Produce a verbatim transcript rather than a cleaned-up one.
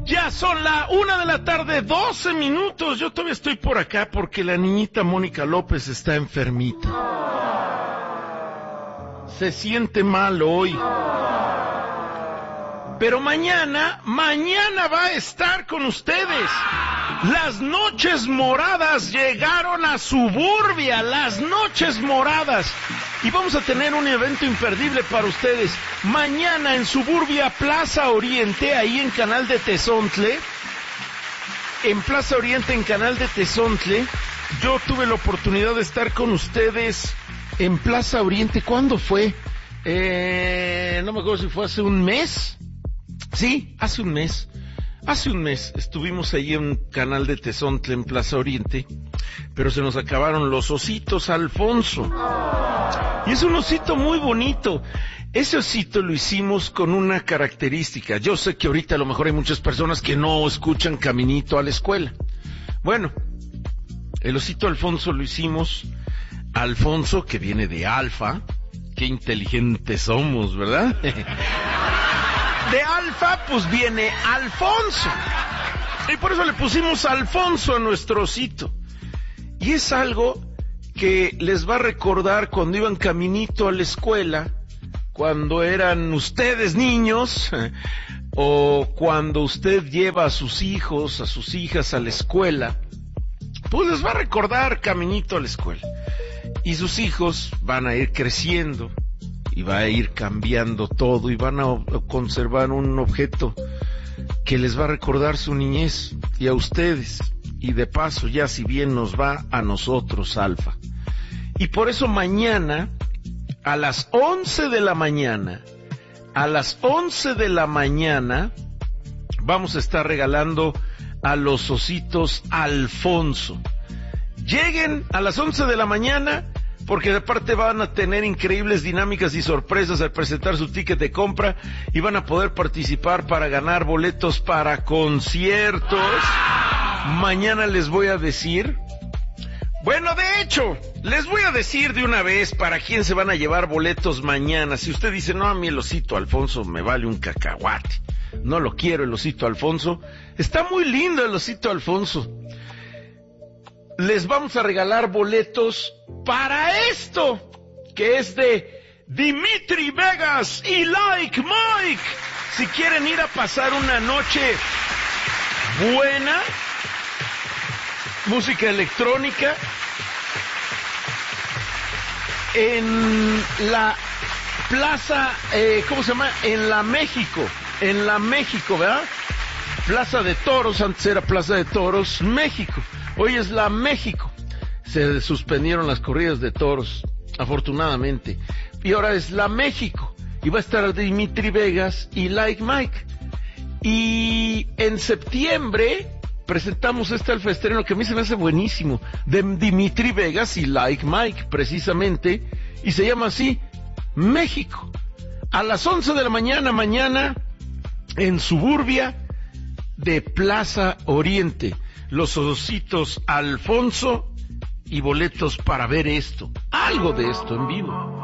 Ya son la una de la tarde, doce minutos. Yo todavía estoy por acá porque la niñita Mónica López está enfermita. Se siente mal hoy. Pero mañana, mañana va a estar con ustedes. Las noches moradas llegaron a Suburbia, las noches moradas. Y vamos a tener un evento imperdible para ustedes. Mañana en Suburbia, Plaza Oriente, ahí en Canal de Tezontle. En Plaza Oriente, en Canal de Tezontle, yo tuve la oportunidad de estar con ustedes en Plaza Oriente. ¿Cuándo fue? Eh, no me acuerdo si fue hace un mes. Sí, hace un mes. Hace un mes estuvimos ahí en Canal de Tezontle, en Plaza Oriente, pero se nos acabaron los ositos Alfonso. Y es un osito muy bonito. Ese osito lo hicimos con una característica. Yo sé que ahorita a lo mejor hay muchas personas que no escuchan Caminito a la Escuela. Bueno, el osito Alfonso lo hicimos. Alfonso, que viene de Alfa. Qué inteligentes somos, ¿verdad? De Alfa, pues viene Alfonso. Y por eso le pusimos Alfonso a nuestro osito. Y es algo que les va a recordar cuando iban caminito a la escuela, cuando eran ustedes niños, o cuando usted lleva a sus hijos, a sus hijas a la escuela, pues les va a recordar caminito a la escuela. Y sus hijos van a ir creciendo, y va a ir cambiando todo, y van a conservar un objeto que les va a recordar su niñez, y a ustedes, y de paso ya si bien nos va a nosotros, Alfa. Y por eso mañana, a las once de la mañana, a las once de la mañana, vamos a estar regalando a los ositos Alfonso. Lleguen a las once de la mañana, porque aparte van a tener increíbles dinámicas y sorpresas al presentar su ticket de compra y van a poder participar para ganar boletos para conciertos. Mañana les voy a decir, bueno, de hecho, les voy a decir de una vez para quién se van a llevar boletos mañana. Si usted dice, no, a mí el osito Alfonso me vale un cacahuate, no lo quiero el osito Alfonso, está muy lindo el osito Alfonso. Les vamos a regalar boletos para esto, que es de Dimitri Vegas y Like Mike. Si quieren ir a pasar una noche buena, música electrónica, en la plaza, eh, ¿cómo se llama? En la México, en la México, ¿verdad? Plaza de Toros, antes era Plaza de Toros, México. Hoy es la México. Se suspendieron las corridas de toros, afortunadamente. Y ahora es la México. Y va a estar Dimitri Vegas y Like Mike. Y en septiembre presentamos este alfaestreno que a mí se me hace buenísimo, de Dimitri Vegas y Like Mike, precisamente. Y se llama así, México. A las once de la mañana, mañana, en Suburbia de Plaza Oriente. Los ositos Alfonso y boletos para ver esto, algo de esto en vivo.